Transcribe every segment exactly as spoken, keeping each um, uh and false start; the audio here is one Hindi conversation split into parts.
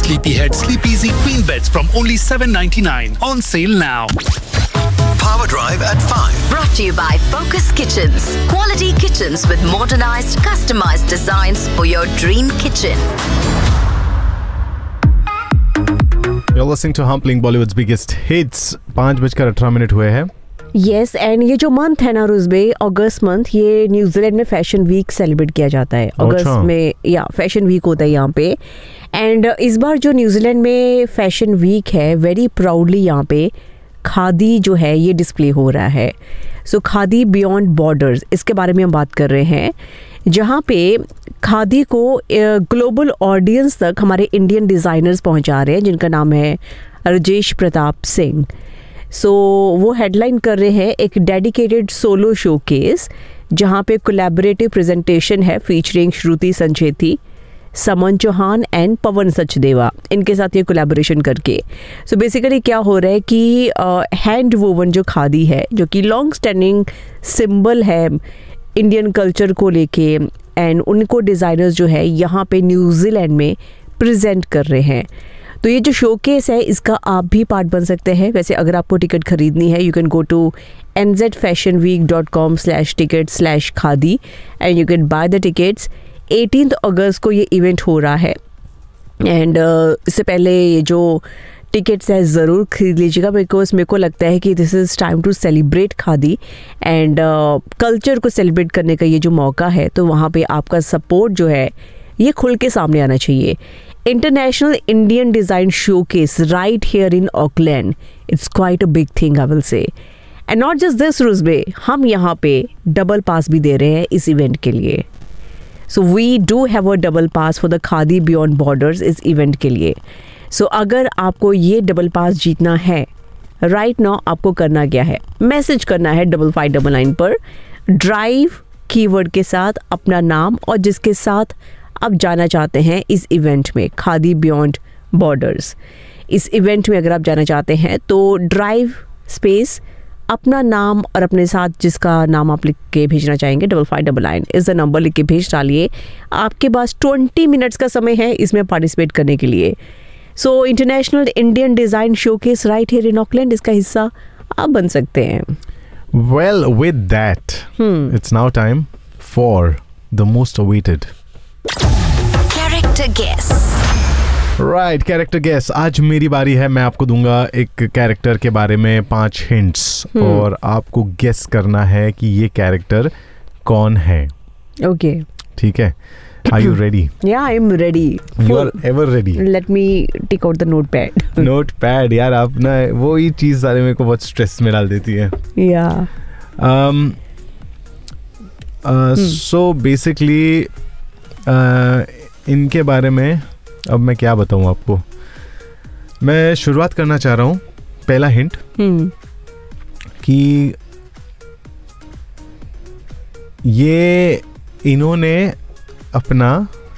Sleepyhead Sleepeasy Queen Beds from only seven ninety-nine. On sale now. Power Drive at five. Brought to you by Focus Kitchens. Quality kitchens with modernized, customized designs for your dream kitchen. You're listening to Humpling, Bollywood's biggest hits. पाँच बजकर अठारह मिनट हुए हैं. यस yes, एंड ये जो मंथ है ना रुजबे, अगस्त मंथ, ये न्यूजीलैंड में फैशन वीक सेलिब्रेट किया जाता है. अगस्त में या फैशन वीक होता है यहाँ पे. एंड इस बार जो न्यूजीलैंड में फैशन वीक है, वेरी प्राउडली यहाँ पे खादी जो है ये डिस्प्ले हो रहा है. सो so, खादी बियॉन्ड बॉर्डर्स, इसके बारे में हम बात कर रहे हैं, जहाँ पे खादी को ग्लोबल ऑडियंस तक हमारे इंडियन डिज़ाइनर्स पहुँचा रहे हैं, जिनका नाम है राजेश प्रताप सिंह. सो so, वो हेडलाइन कर रहे हैं एक डेडिकेटेड सोलो शोकेस, जहाँ पे कोलैबोरेटिव प्रेजेंटेशन है featuring Shruti Sancheti, summon Chauhan and पवन सचदेवा. इनके साथ ये कोलैबोरेशन करके सो so बेसिकली क्या हो रहा है कि हैंड uh, वोवन जो खादी है, जो कि लॉन्ग स्टैंडिंग सिंबल है इंडियन कल्चर को लेके, एंड उनको डिज़ाइनर्स जो है यहाँ पे न्यूजीलैंड में प्रेजेंट कर रहे हैं. तो ये जो शोकेस है, इसका आप भी पार्ट बन सकते हैं. वैसे अगर आपको टिकट खरीदनी है, you can go to N Z fashion week dot com slash ticket slash khadi and you can by the tickets. Eighteenth अगस्त को ये इवेंट हो रहा है. एंड uh, इससे पहले ये जो टिकट्स है ज़रूर खरीद लीजिएगा, बिकॉज मेरे को लगता है कि this is time to celebrate khadi and culture को सेलिब्रेट करने का ये जो मौका है, तो वहाँ पे आपका सपोर्ट जो है ये खुल के सामने आना चाहिए. International Indian Design Showcase right here in Auckland. It's quite a big thing, I will say. And not just this, Rusbe, हम यहाँ पे डबल पास भी दे रहे हैं इस इवेंट के लिए. So we do have a double pass for the Khadi Beyond Borders इस इवेंट के लिए. So अगर आपको ये डबल पास जीतना है, right now आपको करना क्या है, मैसेज करना है डबल फाइव डबल नाइन पर ड्राइव कीवर्ड के साथ अपना नाम और जिसके साथ आप जाना चाहते हैं इस इवेंट में, खादी बियॉन्ड बॉर्डर्स. इस इवेंट में अगर आप जाना चाहते हैं तो ड्राइव स्पेस अपना नाम और अपने साथ जिसका नाम आप लिख के भेजना चाहेंगे डबल फाइव डबल नाइन इस नंबर लिख के भेज डालिए. आपके पास ट्वेंटी मिनट्स का समय है इसमें पार्टिसिपेट करने के लिए. So international Indian design showcase right here in Auckland, इसका हिस्सा आप बन सकते हैं. Well with that it's now time for the most awaited Character guess. Right, character guess. आज मेरी बारी है. मैं आपको दूंगा एक कैरेक्टर के बारे में पांच हिंट्स hmm. और आपको गेस करना है कि ये कैरेक्टर कौन है. ओके, ठीक है. Are you ready? Yeah, I'm ready. You are ever ready. Let me take out the notepad. Notepad, यार आप ना वो ही चीज़ सारे मेरे को बहुत स्ट्रेस में डाल देती है. Yeah. Um. Uh, hmm. So basically, uh, इनके बारे में अब मैं क्या बताऊँ आपको. मैं शुरुआत करना चाह रहा हूँ. पहला हिंट hmm. कि ये इन्होंने अपना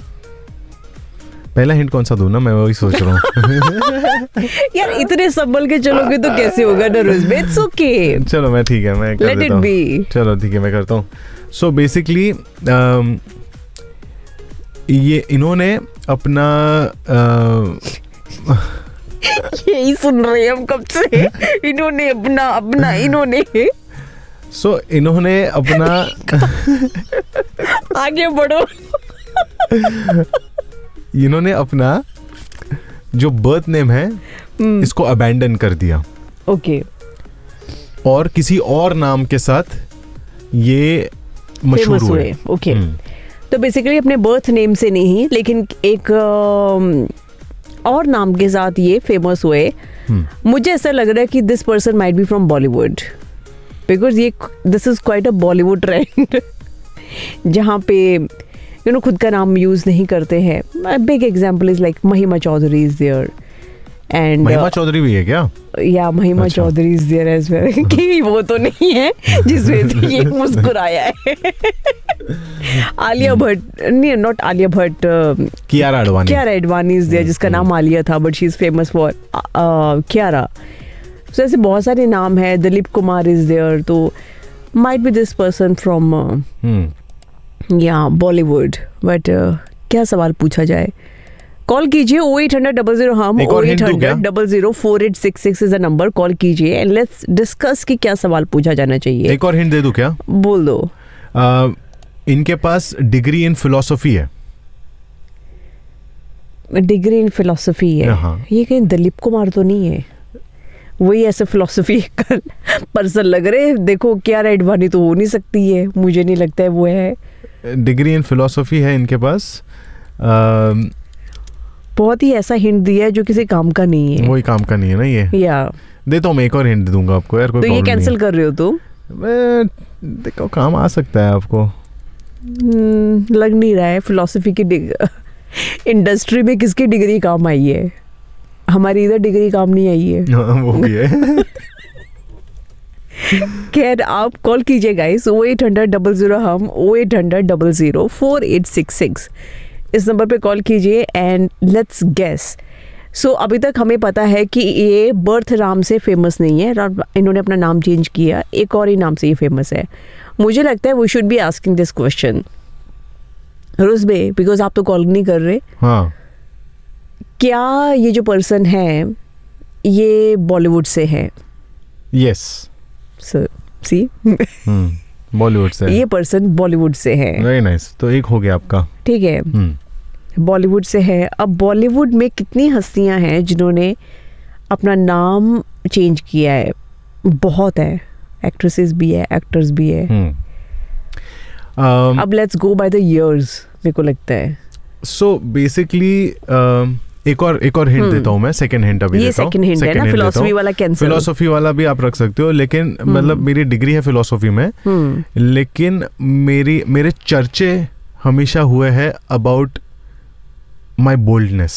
पहला हिंट कौन सा दूँ ना, मैं वही सोच रहा हूँ. यार इतने संभल के चलोगे तो कैसे होगा ना रुजबे. It's okay. चलो मैं ठीक है मैं कर देता हूँ. चलो ठीक है मैं करता हूँ. सो बेसिकली ये इन्होंने अपना uh, यही सुन रहे हैं हम कब से. इन्होंने अपना अपना इन्होंने सो so, इन्होंने अपना आगे बढ़ो. इन्होंने अपना जो बर्थ नेम है hmm. इसको अबैंडन कर दिया. Okay okay. और किसी और नाम के साथ ये मशहूर हुए. Okay okay. hmm. तो बेसिकली अपने बर्थ नेम से नहीं, लेकिन एक और नाम के साथ ये फेमस हुए. hmm. मुझे ऐसा लग रहा है कि this person might be from Bollywood, because ये this is quite a Bollywood trend जहाँ पे यू नो खुद का नाम यूज नहीं करते हैं. बिग एग्जांपल इज लाइक महिमा चौधरी इज देयर. एंड महिमा चौधरी भी है क्या? या महिमा Chaudhary is there as well. कि वो तो नहीं है जिस वजह से ये मुस्कुराया है. आलिया भट्ट नहीं, not Alia Bhatt, Kiara Advani. Kiara Advani is there, जिसका नाम आलिया था but she is famous for Kiara. सो ऐसे बहुत सारे नाम है. Dilip Kumar is there. तो might be this person from या बॉलीवुड. बट क्या सवाल पूछा जाए, कॉल कीजिए ओ एट हंड्रेड डबल जीरो हम ओ eight hundred double zero four eight six six is a number. Call कीजिए एंड लेट्स डिस्कस कि क्या सवाल पूछा जाना चाहिए. एक और हिंट दे दूं क्या? बोल दो. uh, इनके पास डिग्री इन फिलोसफी है. डिग्री इन फिलोसफी है. हाँ. ये कहीं दिलीप कुमार तो नहीं है? वही ऐसे फिलोसफी का पर्सन लग रहे. देखो क्या एडवानी तो हो नहीं सकती है, मुझे नहीं लगता है वो है. डिग्री इन फिलोसफी है इनके पास. uh, बहुत ही ऐसा हिंट दिया है जो किसी काम का नहीं है. वही काम का नहीं है ना ये. या देता हूँ मैं एक और हिंट दूंगा आपको यार. कोई तो ये कैंसिल कर रहे हो तुम? मैं देखो काम आ सकता है आपको. hmm, लग नहीं रहा है. फिलोसफी की इंडस्ट्री में किसकी डिग्री काम आई है? हमारी इधर डिग्री काम नहीं आई है. वो भी है. खैर आप कॉल कीजिए गाइस ओ एट हंड्रेड डबल जीरो हम ओ eight hundred double zero four eight six six इस नंबर पे कॉल कीजिए एंड लेट्स गेस. सो अभी तक हमें पता है कि ये बर्थ राम से फेमस नहीं है. इन्होंने अपना नाम चेंज किया, एक और ही नाम से ये फेमस है. मुझे लगता है we should be asking this question रुजबे, because आप तो कॉल नहीं कर रहे. हाँ. क्या ये जो पर्सन है ये बॉलीवुड से है? यस. सर सी बॉलीवुड से. ये पर्सन बॉलीवुड से है. Very nice. तो एक हो गया आपका. ठीक है, बॉलीवुड से है. अब बॉलीवुड में कितनी हस्तियां हैं जिन्होंने अपना नाम चेंज किया है? बहुत है. एक्ट्रेसेस भी है, एक्टर्स भी है. um, अब let's go by the years. मेरे को लगता है सो बेसिकली एक और एक और हिंट देता हूँ मैं. सेकंड हिंट अभी ये सेकंड हिंट है ना. फिलोसफी वाला कैंसिल. फिलोसफी वाला भी आप रख सकते हो, लेकिन मतलब मेरी डिग्री है फिलोसफी में, लेकिन मेरी मेरे चर्चे हमेशा हुए हैं अबाउट माय बोल्डनेस.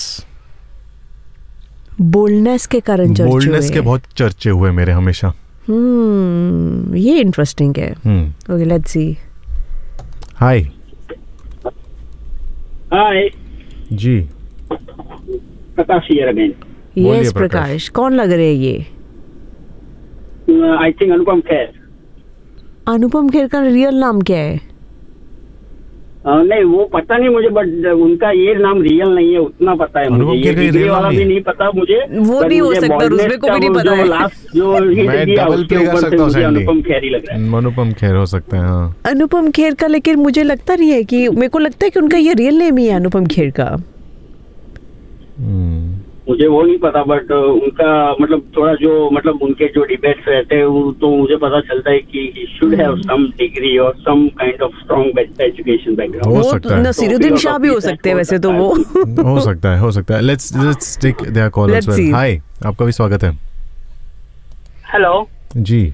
बोल्डनेस के कारण चर्चे बोल्डनेस के बहुत चर्चे हुए मेरे हमेशा. हम्म ये इंटरेस्टिंग है. Okay let's see. Hi. Hi ji. Prakash here again. Yes प्रकाश. कौन लग रहे हैं ये? I think Anupam Kher. अनुपम खेर का रियल नाम क्या है? uh, नहीं वो पता नहीं मुझे, बट उनका ये नाम रियल नहीं है उतना पता है मुझे. ये डिग्री वाला भी नहीं पता मुझे. वो भी हो सकता है, उसमें को भी नहीं पता है. लास्ट जो मैं डबल प्ले कर सकता हूं. अनुपम खेर ही लग रहा है. अनुपम खेर हो सकता है. हाँ अनुपम खेर का, लेकिन मुझे लगता नहीं है कि, मेरे को लगता है कि उनका ये रियल नेम ही है अनुपम खेर का. मुझे वो नहीं पता, बट उनका मतलब थोड़ा जो मतलब उनके जो डिबेट्स रहते हैं वो तो मुझे पता चलता है कि he should have some degree और some kind of strong education background. हो सकता है. नसीरुद्दीन शाह भी हो सकते हैं वैसे तो. वो हो सकता है, हो सकता है. Let's let's take there call as well. हाय, आपका भी स्वागत है. हेलो जी.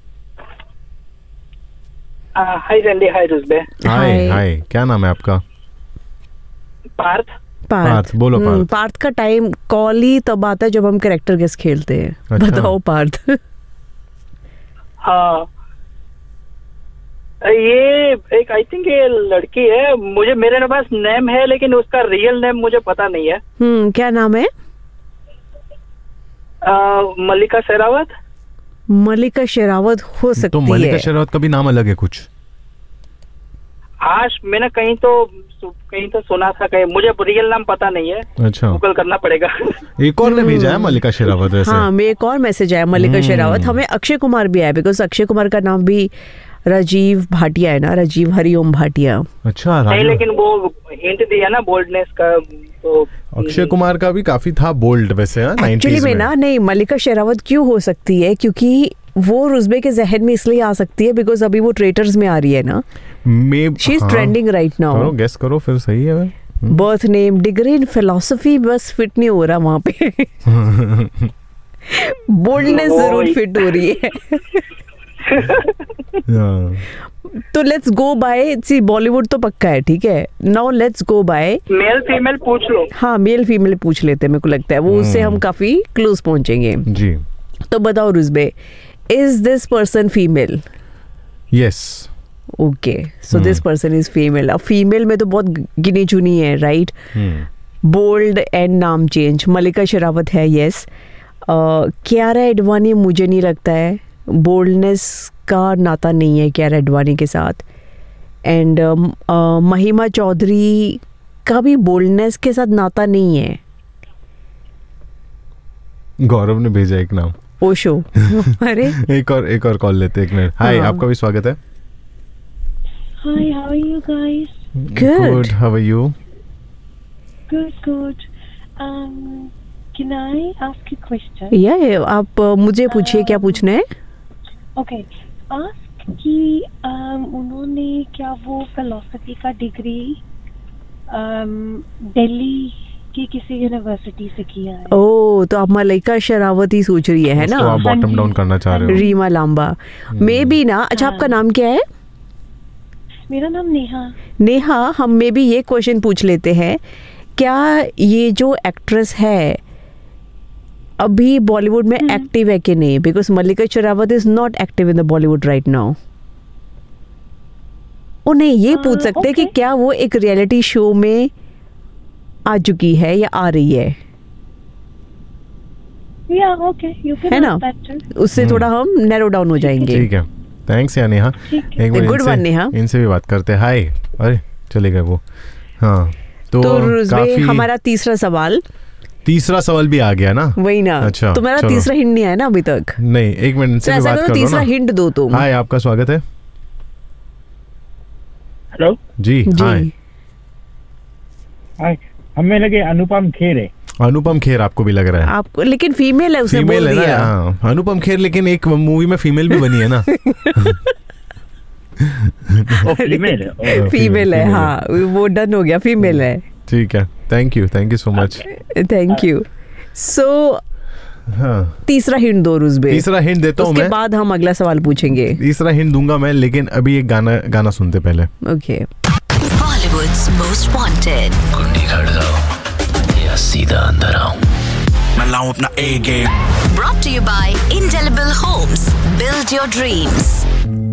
हाय रंडी. हाय रुजबे. हाय हाय. क्या नाम है आपका? पार्थ. पार्थ. बोलो पार्थ. पार्थ का टाइम कॉल ही तब आता है जब हम कैरेक्टर गेस खेलते हैं. अच्छा. बताओ पार्थ. हाँ ये एक आई थिंक ये लड़की है. मुझे मेरे पास नेम है लेकिन उसका रियल नेम मुझे पता नहीं है. हम्म क्या नाम है? आ, मल्लिका शेरावत. मल्लिका शेरावत हो सकती तो है. मल्लिका शेरावत का भी नाम अलग है कुछ. आज मैंने कहीं तो कहीं तो सुना था, कहीं मुझे रियल नाम पता नहीं है. अच्छा. गूगल करना पड़ेगा. एक और ने भेजा है मल्लिका शेरावत वैसे. हाँ मैं एक और मैसेज आया मल्लिका शेरावत. हमें अक्षय कुमार भी आया, बिकॉज अक्षय कुमार का नाम भी राजीव भाटिया है ना. राजीव हरिओम भाटिया. अच्छा. नहीं लेकिन वो हिंट दिया ना बोल्डनेस का. तो अक्षय कुमार का भी काफी था बोल्ड वैसे. एक्चुअली में ना नहीं, मल्लिका शेरावत क्यों हो सकती है क्योंकि वो रुजबे के जहन में इसलिए आ सकती है बिकॉज अभी वो ट्रेटर्स में आ रही है ना. She is trending right now. करो गेस करो फिर. सही है. Birth name, degree in philosophy बस फिट नहीं हो रहा वहां पे. बोल्डनेस जरूर फिट हो रही है. तो लेट्स गो बाय. सी बॉलीवुड तो पक्का है. ठीक है. Now let's go bye male female पूछ लो. हाँ मेल फीमेल पूछ लेते हैं. मेरे को लगता है वो उससे हम काफी क्लोज पहुंचेंगे. जी. तो बताओ रुजबे, is this person female? Yes. Okay so this person is female. अब फीमेल में तो बहुत गिनी चुनी है राइट. बोल्ड एंड नाम चेंज. मल्लिका शेरावत है. यस. कियारा एडवानी मुझे नहीं लगता है. बोल्डनेस का नाता नहीं है कियारा एडवानी के साथ. एंड uh, महिमा चौधरी इसका भी बोल्डनेस के साथ नाता नहीं है। गौरव ने भेजा एक नाम, ओशो। अरे एक और एक और कॉल लेते हैं, एक मिनट। हाय, हाँ। आपका भी स्वागत है। Hi, how are you guys? Good. Good, how are you? Good, good. Um, can I ask a question? या yeah, आप uh, मुझे पूछिए क्या पूछना है। Okay, ask कि um, उन्होंने क्या वो फिलोसफी का डिग्री um, दिल्ली की किसी यूनिवर्सिटी से किया है? ओह, तो आप मलाइका शेरावत ही सोच रही है, है ना? उसको आप बॉटम डाउन करना चाह रहे हो। रीमा लांबा मे बी ना। अच्छा, आपका नाम क्या है? मेरा नाम नेहा। नेहा, हम में भी ये क्वेश्चन पूछ लेते हैं, क्या ये जो एक्ट्रेस है अभी बॉलीवुड में एक्टिव है कि नहीं? Because Mallika Sherawat is not active in the Bollywood right now. ओ नहीं, ये पूछ सकते हैं कि क्या वो एक रियलिटी शो में आ चुकी है या आ रही है? Yeah, okay, you can है ना? ask that too. उससे थोड़ा हम नैरो डाउन हो जाएंगे। ठीक है, थैंक्स या नेहा। एक मिनट गुड वन नेहा। इनसे इनसे भी बात करते हैं। हाय, अरे चले गए वो। हाँ, तो, तो रुज़बे, काफी हमारा तीसरा सवाल तीसरा सवाल भी आ गया ना? वही ना। अच्छा, तो मेरा चलो। तीसरा हिंट नहीं आया ना अभी तक। नहीं, एक मिनट तो इनसे भी ऐसा बात करो, कर लो तीसरा ना। हिंट दो तुम। हाय, आपका स्वागत है। हेलो जी, हाय। हाय, हमें लगे अनुपम खेर है। अनुपम खेर आपको भी लग रहा है? आपको, लेकिन फीमेल है, उसने फीमेल बोल है ना? दिया। हाँ, अनुपम खेर, लेकिन एक मूवी में फीमेल भी बनी है ना? ओ फीमेल है। फीमेल है, हाँ, वो डन हो गया, फीमेल है। ठीक है, thank you, thank you so much. Thank you. सो हाँ, तीसरा हिंट दो रुज़बे। तीसरा हिंट देता हूँ उसके मैं। बाद हम अगला सवाल पूछेंगे। तीसरा हिंट दूंगा मैं, लेकिन अभी एक गाना गाना सुनते पहले। ओके। Bollywood's most wanted. कुंडी खड़काओ या सीधा अंदर आओ। मैं लाऊं अपना A game. Brought to you by Indelible Homes. Build your dreams.